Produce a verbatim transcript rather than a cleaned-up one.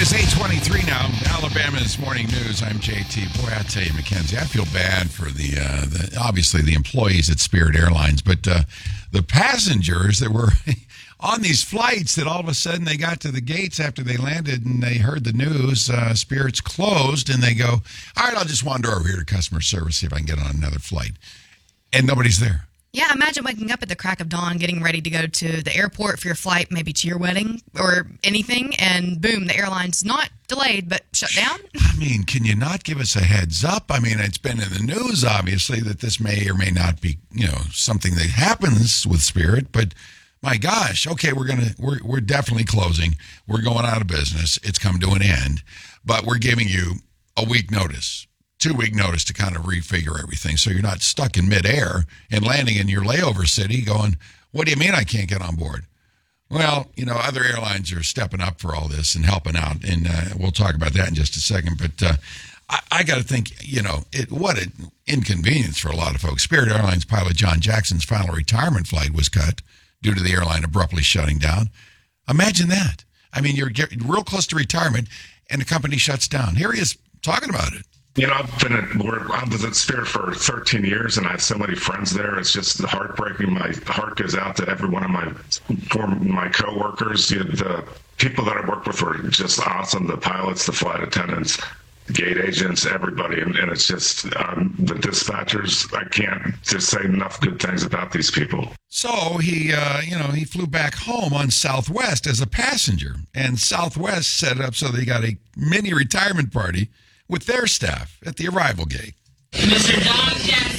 is eight twenty-three now. Alabama's morning news. I'm J T. Boy, I tell you, Mackenzie, I feel bad for the, uh, the obviously the employees at Spirit Airlines, but uh, the passengers that were on these flights that all of a sudden they got to the gates after they landed and they heard the news, uh, Spirit's closed, and they go, all right, I'll just wander over here to customer service, see if I can get on another flight. And nobody's there. Yeah, imagine waking up at the crack of dawn, getting ready to go to the airport for your flight, maybe to your wedding or anything, and boom, the airline's not delayed, but shut down. I mean, can you not give us a heads up? I mean, it's been in the news, obviously, that this may or may not be, you know, something that happens with Spirit, but my gosh, okay, we're gonna, we're we're definitely closing. We're going out of business. It's come to an end, but we're giving you a week notice. Two-week notice to kind of refigure everything so you're not stuck in midair and landing in your layover city going, what do you mean I can't get on board? Well, you know, other airlines are stepping up for all this and helping out, and uh, we'll talk about that in just a second. But uh, I, I got to think, you know, it, what an inconvenience for a lot of folks. Spirit Airlines pilot John Jackson's final retirement flight was cut due to the airline abruptly shutting down. Imagine that. I mean, you're getting real close to retirement, and the company shuts down. Here he is talking about it. You know, I've been at, we're, I was at Spirit for thirteen years, and I have so many friends there. It's just heartbreaking. My heart goes out to every one of my form, my coworkers. You know, the people that I work with were just awesome. The pilots, the flight attendants, gate agents, everybody, and, and it's just um, the dispatchers. I can't just say enough good things about these people. So he, uh, you know, he flew back home on Southwest as a passenger, and Southwest set it up so they got a mini retirement party with their staff at the arrival gate. Mister John Jackson.